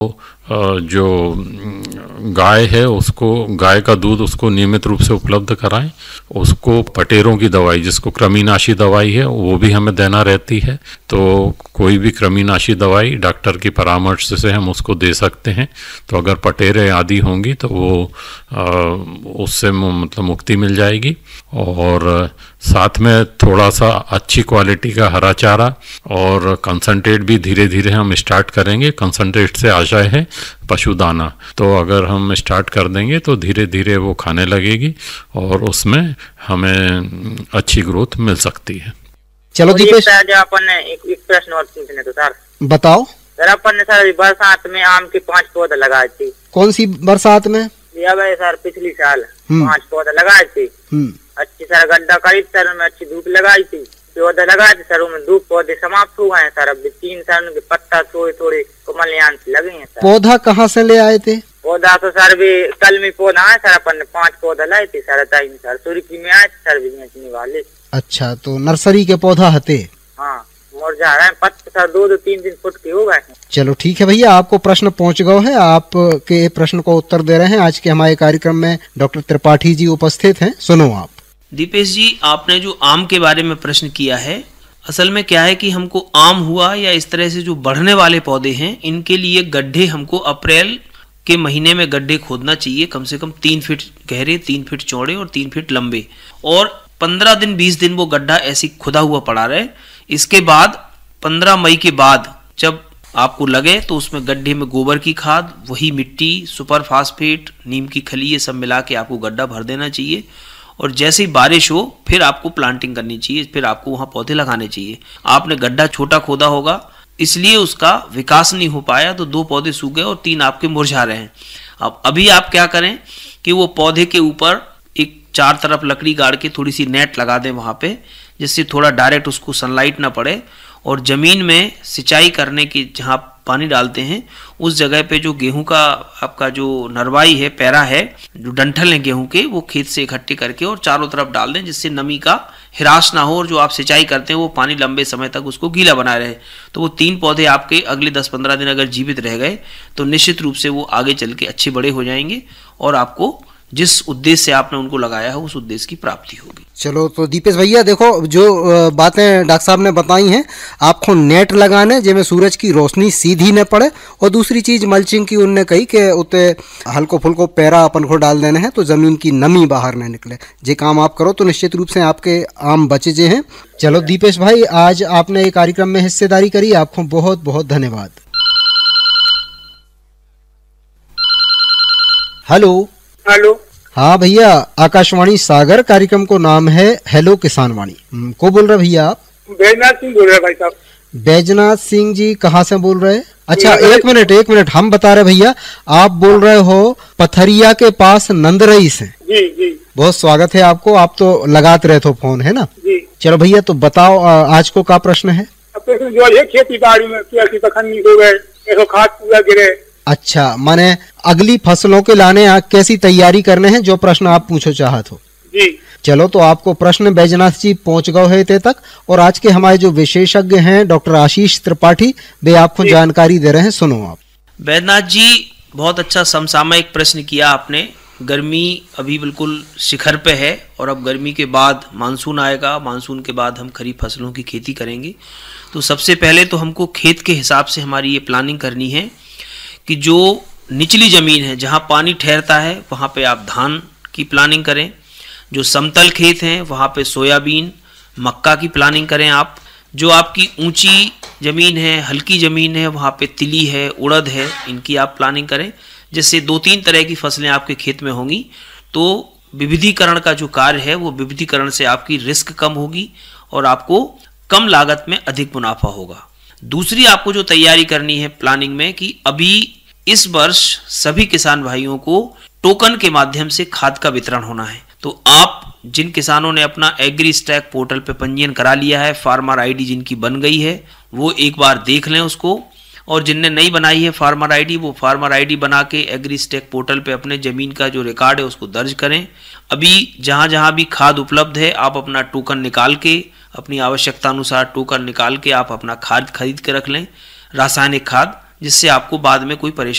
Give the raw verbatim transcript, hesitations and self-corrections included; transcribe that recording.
जो गाय है उसको, गाय का दूध उसको नियमित रूप से उपलब्ध कराएं। उसको पटेरों की दवाई, जिसको कृमिनाशी दवाई है, वो भी हमें देना रहती है। तो कोई भी कृमिनाशी दवाई डॉक्टर की परामर्श से हम उसको दे सकते हैं। तो अगर पटेरें आदि होंगी तो वो उससे मतलब मुक्ति मिल जाएगी। और साथ में थोड़ा सा अच्छी क्वालिटी का हरा चारा और कंसंट्रेट भी धीरे धीरे हम स्टार्ट करेंगे। कंसंट्रेट से आशय है पशुदाना, तो अगर हम स्टार्ट कर देंगे तो धीरे धीरे वो खाने लगेगी और उसमें हमें अच्छी ग्रोथ मिल सकती है। चलो दीपेश, अपन ने एक, एक प्रश्न और पूछने तो सर बताओ। सर अपन ने सर बरसात में आम के पांच पौधे लगाए थे। कौन सी बरसात में? भाई सर पिछली साल पांच पौधे लगाए थे। अच्छी सर गड्ढा करी सर, उनमें अच्छी धूप लगाई थी, पौधे लगाए थे सर, उनमें धूप पौधे समाप्त हो गए हैं सर। अब तीन सर उनके पत्ता थोड़े थोड़े कमलियान से लगे हैं सर। पौधा कहाँ से ले आए थे? पौधा तो सर भी कल में पौधा है सर, अपन ने पांच पौधा लाए थे सर। टाइम सर सूर्य में आए थे सर, बेचने वाले। अच्छा, तो नर्सरी के पौधा हते? हाँ, मुरझा रहे हैं पत्ते सर, दो दो तीन दिन फुट के हो गए हैं। चलो ठीक है भैया, आपको प्रश्न पहुंच गए है। आपके प्रश्न को उत्तर दे रहे हैं आज के हमारे कार्यक्रम में डॉक्टर त्रिपाठी जी उपस्थित हैं। सुनो आप। दीपेश जी, आपने जो आम के बारे में प्रश्न किया है, असल में क्या है कि हमको आम हुआ या इस तरह से जो बढ़ने वाले पौधे हैं, इनके लिए गड्ढे हमको अप्रैल के महीने में गड्ढे खोदना चाहिए, कम से कम तीन फीट गहरे, तीन फीट चौड़े और तीन फीट लंबे। और पंद्रह दिन बीस दिन वो गड्ढा ऐसी खुदा हुआ पड़ा रहे। इसके बाद पंद्रह मई के बाद जब आपको लगे तो उसमें गड्ढे में गोबर की खाद, वही मिट्टी, सुपर फास्फेट, नीम की खली, ये सब मिला के आपको गड्ढा भर देना चाहिए। और जैसे ही बारिश हो फिर आपको प्लांटिंग करनी चाहिए, फिर आपको वहाँ पौधे लगाने चाहिए। आपने गड्ढा छोटा खोदा होगा इसलिए उसका विकास नहीं हो पाया, तो दो पौधे सूख गए और तीन आपके मुरझा रहे हैं। अब अभी आप क्या करें कि वो पौधे के ऊपर एक चार तरफ लकड़ी गाड़ के थोड़ी सी नेट लगा दें वहाँ पे, जिससे थोड़ा डायरेक्ट उसको सनलाइट ना पड़े। और ज़मीन में सिंचाई करने की जहाँ पानी डालते हैं उस जगह पे जो गेहूं का आपका जो नरवाई है, पैरा है, जो डंठल हैं गेहूं के, वो खेत से इकट्ठे करके और चारों तरफ डाल दें, जिससे नमी का हिरास ना हो और जो आप सिंचाई करते हैं वो पानी लंबे समय तक उसको गीला बनाए रहे। तो वो तीन पौधे आपके अगले दस पंद्रह दिन अगर जीवित रह गए तो निश्चित रूप से वो आगे चल के अच्छे बड़े हो जाएंगे और आपको जिस उद्देश्य से आपने उनको लगाया है उस उद्देश्य की प्राप्ति होगी। चलो तो दीपेश भैया देखो, जो बातें डॉक्टर साहब ने बताई हैं, आपको नेट लगाने जिसमें सूरज की रोशनी सीधी न पड़े, और दूसरी चीज मल्चिंग की उनने कही कि उते हल्को फुल्को पैरा अपन को डाल देने हैं तो जमीन की नमी बाहर न निकले। जे काम आप करो तो निश्चित रूप से आपके आम बचे जे हैं। चलो दीपेश भाई, आज आपने ये कार्यक्रम में हिस्सेदारी करी, आपको बहुत बहुत धन्यवाद। Hello hello. हाँ भैया, आकाशवाणी सागर कार्यक्रम को नाम है हेलो किसान वाणी। को बोल रहे भैया आप? बैजनाथ सिंह बोल रहे भाई साहब। बैजनाथ सिंह जी कहाँ से बोल रहे हैं? अच्छा एक मिनट एक मिनट हम बता रहे भैया, आप बोल रहे हो पथरिया के पास नंदरई से। जी जी, बहुत स्वागत है आपको, आप तो लगाते रहे तो फोन, है ना जी। चलो भैया, तो बताओ आज को क्या प्रश्न है? जो है खेती बाड़ी में कैसी तखन्नी हो गए, ऐसा खाद पूरा गिरे। अच्छा, माने अगली फसलों के लाने कैसी तैयारी करने हैं, जो प्रश्न आप पूछो चाहत हो। जी चलो तो आपको प्रश्न बैजनाथ जी पहुंच गए है ते तक, और आज के हमारे जो विशेषज्ञ हैं डॉक्टर आशीष त्रिपाठी, वे आपको जानकारी दे रहे हैं। सुनो आप। बैजनाथ जी, बहुत अच्छा समसामयिक प्रश्न किया आपने। गर्मी अभी बिल्कुल शिखर पे है और अब गर्मी के बाद मानसून आएगा, मानसून के बाद हम खरीफ फसलों की खेती करेंगे। तो सबसे पहले तो हमको खेत के हिसाब से हमारी ये प्लानिंग करनी है कि जो निचली ज़मीन है जहाँ पानी ठहरता है वहाँ पे आप धान की प्लानिंग करें। जो समतल खेत हैं वहाँ पे सोयाबीन, मक्का की प्लानिंग करें आप। जो आपकी ऊंची ज़मीन है, हल्की ज़मीन है, वहाँ पे तिली है, उड़द है, इनकी आप प्लानिंग करें, जिससे दो तीन तरह की फसलें आपके खेत में होंगी। तो विविधीकरण का जो कार्य है वो विविधीकरण से आपकी रिस्क कम होगी और आपको कम लागत में अधिक मुनाफा होगा। दूसरी आपको जो तैयारी करनी है प्लानिंग में कि अभी इस वर्ष सभी किसान भाइयों को टोकन के माध्यम से खाद का वितरण होना है। तो आप जिन किसानों ने अपना एग्री स्टैक पोर्टल पे पंजीयन करा लिया है, फार्मर आईडी जिनकी बन गई है, वो एक बार देख लें उसको, और जिनने नहीं बनाई है फार्मर आईडी, वो फार्मर आईडी बना के एग्री स्टैक पोर्टल पे अपने ज़मीन का जो रिकॉर्ड है उसको दर्ज करें। अभी जहाँ जहाँ भी खाद उपलब्ध है आप अपना टोकन निकाल के, अपनी आवश्यकता अनुसार टोकन निकाल के आप अपना खाद खरीद के रख लें, रासायनिक खाद, जिससे आपको बाद में कोई परेशानी